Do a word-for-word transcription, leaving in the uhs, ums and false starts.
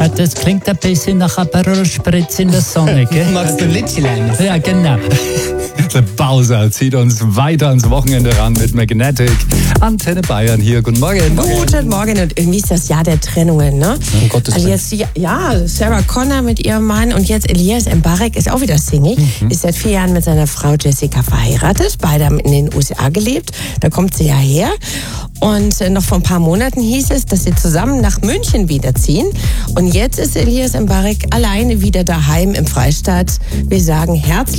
Ah, das klingt ein bisschen nach Aperol Spritz in der Sonne, gell? Magst du Litschlein? Ja, genau. Der Bowser zieht uns weiter ans Wochenende ran mit Magnetic. Antenne Bayern hier. Guten Morgen. Guten Morgen. Und irgendwie ist das Jahr der Trennungen, ne? Um Gottes Also Willen. jetzt, ja, Sarah Connor mit ihrem Mann und jetzt Elias Mbarek ist auch wieder Single. Mhm. Ist seit vier Jahren mit seiner Frau Jessica verheiratet. Beide haben in den U S A gelebt. Da kommt sie ja her. Und äh, noch vor ein paar Monaten hieß es, dass sie zusammen nach München wiederziehen. Und jetzt ist Elias Mbarek alleine wieder daheim im Freistaat. Wir sagen herzlich